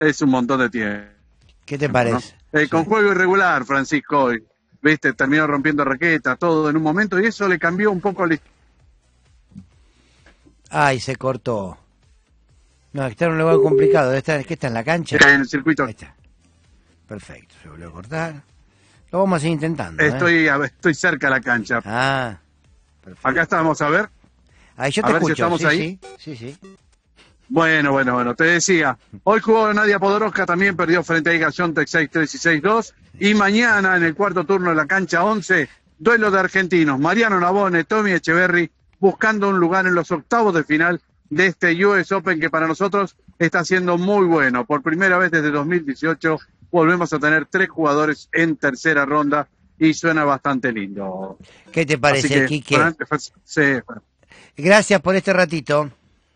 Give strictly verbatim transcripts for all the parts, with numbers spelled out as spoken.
es un montón de tiempo. ¿Qué te parece? ¿No? Eh, Sí. Con juego irregular, Francisco, hoy, viste, terminó rompiendo raqueta, todo en un momento, y eso le cambió un poco la historia. Ay, se cortó. No, está en un lugar complicado. ¿Está, ¿Qué está en la cancha? En el circuito. Ahí está. Perfecto, se volvió a cortar. Lo vamos a seguir intentando. ¿eh? Estoy, a ver, estoy cerca de la cancha. Ah, perfecto. Acá estamos, a ver. Ahí yo A te ver si escucho. estamos sí, ahí. sí, sí, sí. Bueno, bueno, bueno, te decía, hoy jugó Nadia Podoroska, también perdió frente a Iga Swiatek seis tres y seis dos, y mañana en el cuarto turno de la cancha once, duelo de argentinos, Mariano Navone, Tommy Echeverry, buscando un lugar en los octavos de final de este U S Open que para nosotros está siendo muy bueno. Por primera vez desde dos mil dieciocho volvemos a tener tres jugadores en tercera ronda y suena bastante lindo. ¿Qué te parece, Quique? Sí, gracias por este ratito.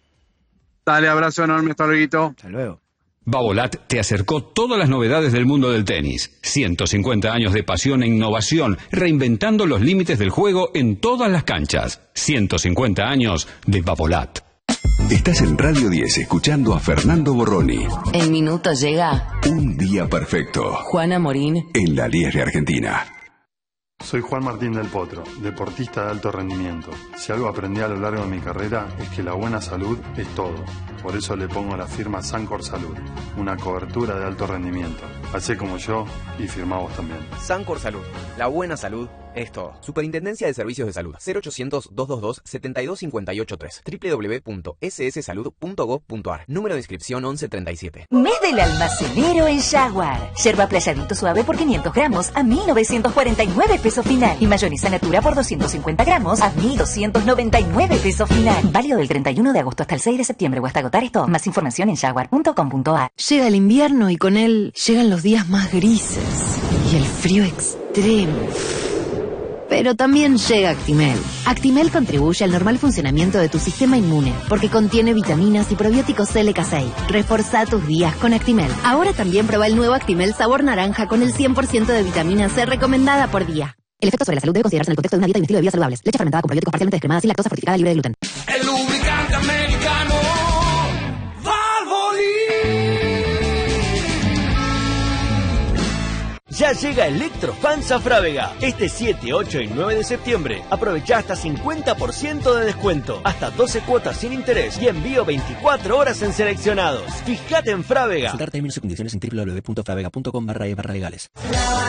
Dale, abrazo enorme, hasta luego. Hasta luego. Babolat te acercó todas las novedades del mundo del tenis. ciento cincuenta años de pasión e innovación, reinventando los límites del juego en todas las canchas. ciento cincuenta años de Babolat. Estás en Radio diez escuchando a Fernando Borroni. En minutos llega Un día perfecto. Juana Morín En la Liesre Argentina. Soy Juan Martín del Potro, deportista de alto rendimiento. Si algo aprendí a lo largo de mi carrera es que la buena salud es todo. Por eso le pongo la firma Sancor Salud, una cobertura de alto rendimiento. Hacé como yo y firmá vos también. Sancor Salud, la buena salud es todo. Superintendencia de Servicios de Salud, cero ochocientos, doscientos veintidós, setenta y dos cincuenta y ocho tres, doble u doble u doble u punto ese ese salud punto gob punto ar, número de inscripción once treinta y siete. Mes del almacenero en Jaguar. Yerba playadito suave por quinientos gramos a mil novecientos cuarenta y nueve pesos final. Y mayonesa natura por doscientos cincuenta gramos a mil doscientos noventa y nueve pesos final. Válido del treinta y uno de agosto hasta el seis de septiembre o hasta agotar esto. Más información en jaguar punto com punto ar. Llega el invierno y con él llegan los días más grises y el frío extremo. Pero también llega Actimel. Actimel contribuye al normal funcionamiento de tu sistema inmune porque contiene vitaminas y probióticos L K seis. Reforzá tus días con Actimel. Ahora también prueba el nuevo Actimel sabor naranja con el cien por ciento de vitamina C recomendada por día. El efecto sobre la salud debe considerarse en el contexto de una dieta y un estilo de vida saludables. Leche fermentada con probióticos parcialmente descremadas sin lactosa, fortificada, libre de gluten. El lubricante americano Ya llega Electrofans a Frávega. Este siete, ocho y nueve de septiembre. Aprovecha hasta cincuenta por ciento de descuento. Hasta doce cuotas sin interés y envío veinticuatro horas en seleccionados. Fíjate en Frávega. Consultar términos y condiciones en doble u doble u doble u punto fravega punto com barra e barra legales.